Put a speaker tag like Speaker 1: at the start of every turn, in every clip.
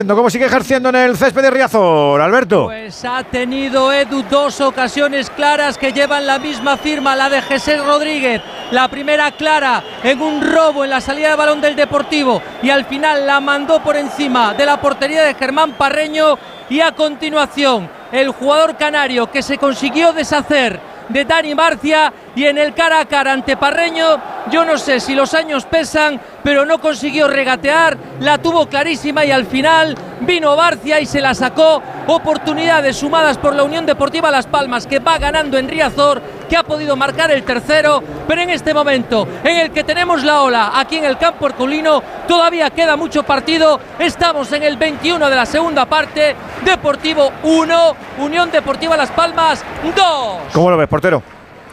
Speaker 1: ¿Cómo sigue ejerciendo en el césped de Riazor, Alberto?
Speaker 2: Pues ha tenido Edu dos ocasiones claras que llevan la misma firma, la de Jesús Rodríguez. La primera clara en un robo en la salida de balón del Deportivo y al final la mandó por encima de la portería de Germán Parreño, y a continuación el jugador canario que se consiguió deshacer de Dani Barcia, y en el cara a cara ante Parreño, yo no sé si los años pesan, pero no consiguió regatear, la tuvo clarísima y al final vino Barcia y se la sacó. Oportunidades sumadas por la Unión Deportiva Las Palmas, que va ganando en Riazor, que ha podido marcar el tercero, pero en este momento en el que tenemos la ola aquí en el campo herculino, todavía queda mucho partido. Estamos en el 21 de la segunda parte. Deportivo 1, Unión Deportiva Las Palmas 2.
Speaker 1: ¿Cómo lo ves, portero?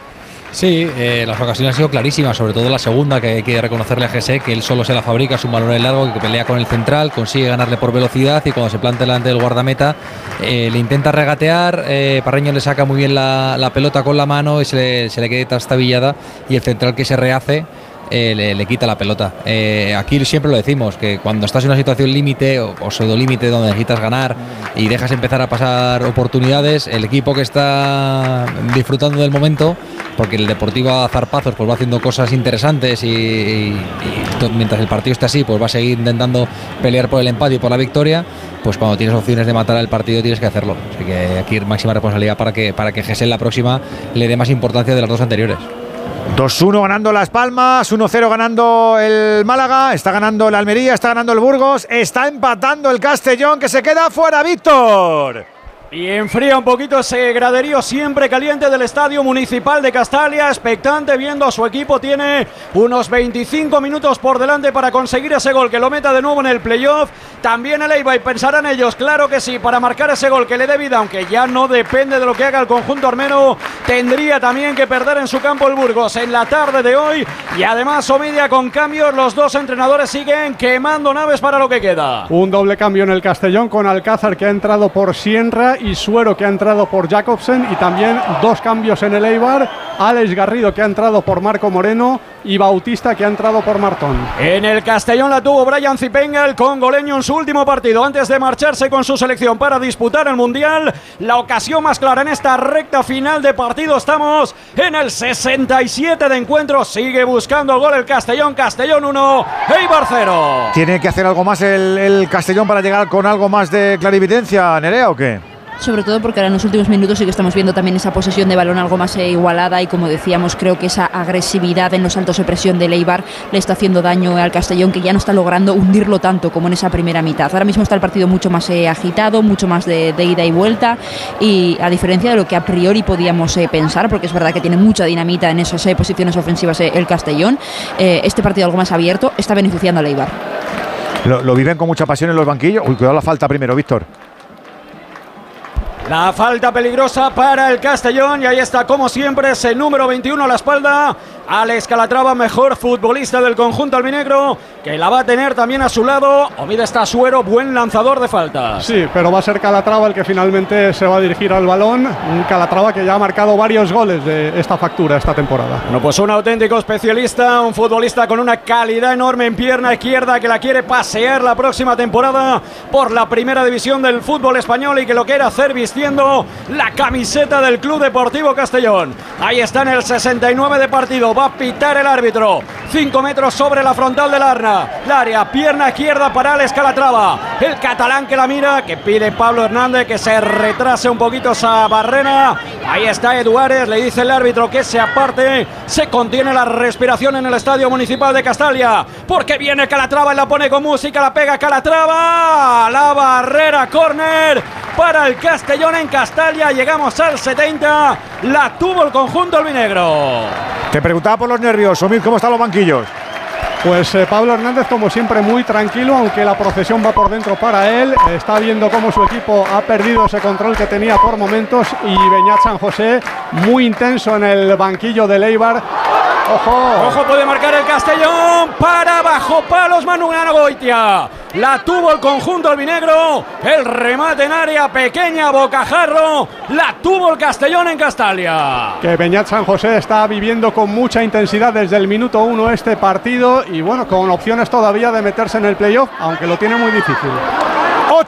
Speaker 3: Sí, las ocasiones han sido clarísimas, sobre todo la segunda, que hay que reconocerle a Jesse, que él solo se la fabrica, es un balón en largo, que pelea con el central, consigue ganarle por velocidad y cuando se planta delante del guardameta le intenta regatear, Parreño le saca muy bien la pelota con la mano y se le queda trastabillada, y el central, que se rehace, le quita la pelota. Aquí siempre lo decimos, que cuando estás en una situación límite o pseudo límite donde necesitas ganar y dejas empezar a pasar oportunidades, el equipo que está disfrutando del momento, porque el Deportivo a zarpazos pues va haciendo cosas interesantes y mientras el partido está así, pues va a seguir intentando pelear por el empate y por la victoria, pues cuando tienes opciones de matar el partido tienes que hacerlo. Así que aquí máxima responsabilidad para que Gesell la próxima le dé más importancia de las dos anteriores.
Speaker 1: 2-1 ganando Las Palmas, 1-0 ganando el Málaga, está ganando el Almería, está ganando el Burgos, está empatando el Castellón, que se queda fuera, Víctor.
Speaker 4: Y enfría un poquito ese graderío siempre caliente del Estadio Municipal de Castalia, expectante viendo a su equipo. Tiene unos 25 minutos por delante para conseguir ese gol que lo meta de nuevo en el playoff. También el Eibar, y pensarán ellos, claro que sí, para marcar ese gol que le dé vida, aunque ya no depende de lo que haga el conjunto armeno. Tendría también que perder en su campo el Burgos en la tarde de hoy, y además Omidia con cambios. Los dos entrenadores siguen quemando naves para lo que queda.
Speaker 5: Un doble cambio en el Castellón, con Alcázar, que ha entrado por Sienra, y Suero, que ha entrado por Jacobsen, y también dos cambios en el Eibar: Alex Garrido, que ha entrado por Marco Moreno, y Bautista, que ha entrado por Martón.
Speaker 4: En el Castellón la tuvo Brian Zipenga, el congoleño, en su último partido antes de marcharse con su selección para disputar el Mundial. La ocasión más clara en esta recta final de partido. Estamos en el 67 de encuentro. Sigue buscando gol el Castellón. Castellón 1, Eibar 0.
Speaker 1: ¿Tiene que hacer algo más el Castellón para llegar con algo más de clarividencia, Nerea, o qué?
Speaker 6: Sobre todo porque ahora en los últimos minutos sí que estamos viendo también esa posesión de balón algo más igualada, y como decíamos, creo que esa agresividad en los saltos de presión del Eibar le está haciendo daño al Castellón, que ya no está logrando hundirlo tanto como en esa primera mitad. Ahora mismo está el partido mucho más agitado, mucho más de ida y vuelta, y a diferencia de lo que a priori podíamos pensar, porque es verdad que tiene mucha dinamita en esas posiciones ofensivas el Castellón, este partido algo más abierto está beneficiando al Eibar.
Speaker 1: Lo viven con mucha pasión en los banquillos. Uy, cuidado la falta primero, Víctor.
Speaker 4: La falta peligrosa para el Castellón, y ahí está, como siempre, ese número 21 a la espalda. Alex Calatrava, mejor futbolista del conjunto albinegro, que la va a tener también a su lado. Omida está Suero, buen lanzador de faltas.
Speaker 5: Sí, pero va a ser Calatrava el que finalmente se va a dirigir al balón. Un Calatrava que ya ha marcado varios goles de esta factura esta temporada.
Speaker 4: Bueno, pues un auténtico especialista, un futbolista con una calidad enorme en pierna izquierda, que la quiere pasear la próxima temporada por la primera división del fútbol español, y que lo quiere hacer vistiendo la camiseta del Club Deportivo Castellón. Ahí está en el 69 de partido. Va a pitar el árbitro. 5 metros sobre la frontal del área, pierna izquierda para Alex Calatrava. El catalán que la mira, que pide Pablo Hernández que se retrase un poquito esa barrera. Ahí está Eduárez, le dice el árbitro que se aparte. Se contiene la respiración en el Estadio Municipal de Castalia, porque viene Calatrava y la pone con música, la pega Calatrava. La barrera, córner para el Castellón en Castalia. Llegamos al 70. La tuvo el conjunto albinegro.
Speaker 1: Te preguntaba por los nervios, Omid, ¿cómo están los banquillos?
Speaker 5: Pues Pablo Hernández, como siempre, muy tranquilo, aunque la procesión va por dentro para él. Está viendo cómo su equipo ha perdido ese control que tenía por momentos, y Beñat San José muy intenso en el banquillo del Eibar.
Speaker 4: Ojo, puede marcar el Castellón. Para bajo palos, Manu Goitia. La tuvo el conjunto albinegro. El remate en área pequeña, bocajarro. La tuvo el Castellón en Castalia.
Speaker 5: Que Beñat San José está viviendo con mucha intensidad desde el minuto 1 este partido, y bueno, con opciones todavía de meterse en el playoff, aunque lo tiene muy difícil.